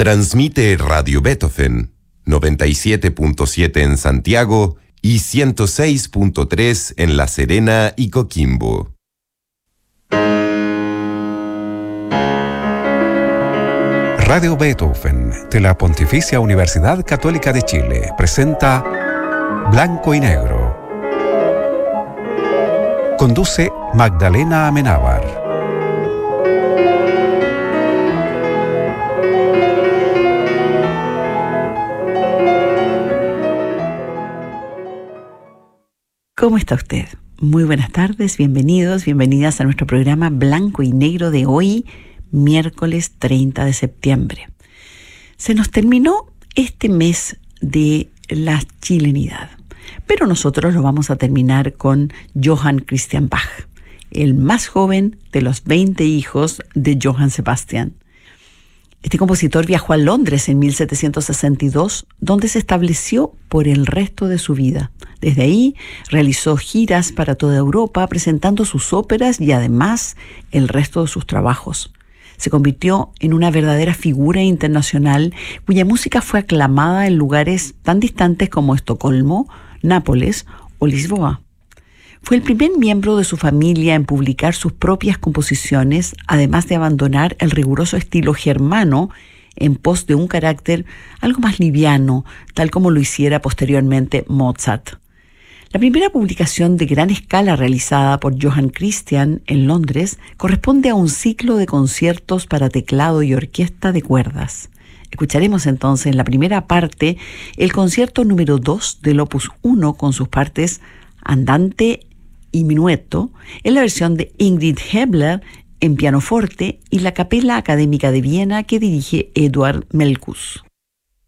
Transmite Radio Beethoven, 97.7 en Santiago y 106.3 en La Serena y Coquimbo. Radio Beethoven de la Pontificia Universidad Católica de Chile presenta Blanco y Negro. Conduce Magdalena Amenábar. ¿Cómo está usted? Muy buenas tardes, bienvenidos, bienvenidas a nuestro programa Blanco y Negro de hoy, miércoles 30 de septiembre. Se nos terminó este mes de la chilenidad, pero nosotros lo vamos a terminar con Johann Christian Bach, el más joven de los 20 hijos de Johann Sebastian. Este compositor viajó a Londres en 1762, donde se estableció por el resto de su vida. Desde ahí realizó giras para toda Europa, presentando sus óperas y además el resto de sus trabajos. Se convirtió en una verdadera figura internacional, cuya música fue aclamada en lugares tan distantes como Estocolmo, Nápoles o Lisboa. Fue el primer miembro de su familia en publicar sus propias composiciones, además de abandonar el riguroso estilo germano en pos de un carácter algo más liviano, tal como lo hiciera posteriormente Mozart. La primera publicación de gran escala realizada por Johann Christian en Londres corresponde a un ciclo de conciertos para teclado y orquesta de cuerdas. Escucharemos entonces en la primera parte el concierto número 2 del Opus 1 con sus partes andante y minueto, en la versión de Ingrid Hebler en pianoforte y la Capella Académica de Viena que dirige Eduard Melkus.